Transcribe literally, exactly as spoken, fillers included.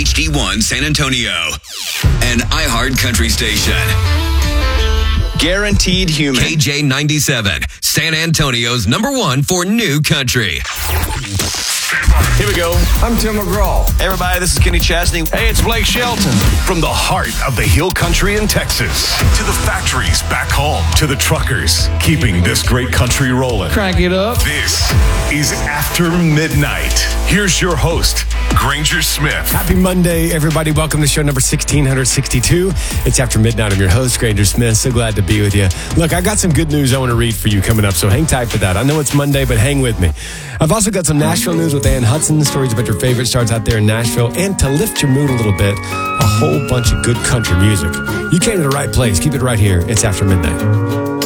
H D one San Antonio, an iHeart Country station. Guaranteed Human. K J ninety-seven, San Antonio's number one for new country. Here we go. I'm Tim McGraw. Hey everybody, this is Kenny Chesney. Hey, it's Blake Shelton. From the heart of the Hill Country in Texas to the factories back home to the truckers, keeping this great country rolling. Crank it up. This is After Midnight. Here's your host, Granger Smith. Happy Monday, everybody. Welcome to show number sixteen sixty-two. It's After Midnight. I'm your host, Granger Smith. So glad to be with you. Look, I got some good news I want to read for you coming up, so hang tight for that. I know it's Monday, but hang with me. I've also got some Nashville news with Ann Hudson, stories about your favorite stars out there in Nashville, and to lift your mood a little bit, a whole bunch of good country music. You came to the right place. Keep it right here. It's After Midnight.